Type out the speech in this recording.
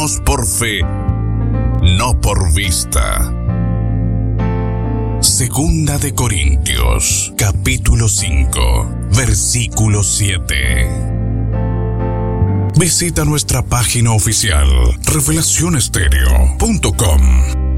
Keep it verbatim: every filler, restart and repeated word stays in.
andamos por fe, no por vista. Segunda de Corintios, capítulo cinco, versículo siete. Visita nuestra página oficial revelación estéreo punto com.